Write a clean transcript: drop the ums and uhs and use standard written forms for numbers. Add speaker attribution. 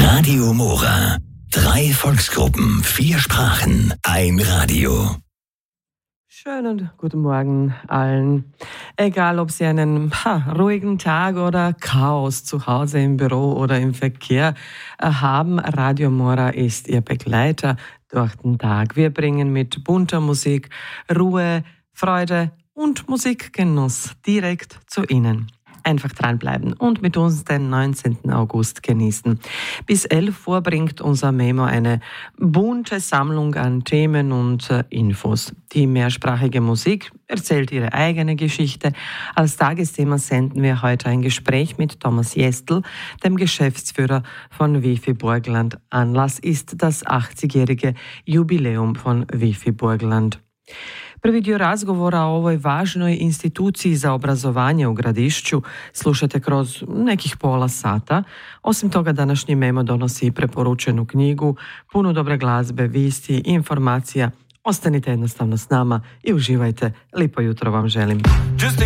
Speaker 1: Radio Mora. 3 Volksgruppen, 4 Sprachen, ein Radio.
Speaker 2: Schönen guten Morgen allen. Egal, ob Sie einen ruhigen Tag oder Chaos zu Hause im Büro oder im Verkehr haben, Radio Mora ist Ihr Begleiter durch den Tag. Wir bringen mit bunter Musik Ruhe, Freude und Musikgenuss direkt zu Ihnen. Einfach dranbleiben und mit uns den 19. August genießen. Bis 11 Uhr bringt unser Memo eine bunte Sammlung an Themen und Infos. Die mehrsprachige Musik erzählt ihre eigene Geschichte. Als Tagesthema senden wir heute ein Gespräch mit Thomas Jestl, dem Geschäftsführer von Wi-Fi Burgenland. Anlass ist das 80-jährige Jubileum von Wi-Fi Burgenland. Prvi dio razgovora o ovoj važnoj instituciji za obrazovanje u Gradišću slušate kroz nekih pola sata. Osim toga, današnji memo donosi i preporučenu knjigu, puno dobre glazbe, visti, informacija. Ostanite jednostavno s nama i uživajte. Lipo jutro vam želim.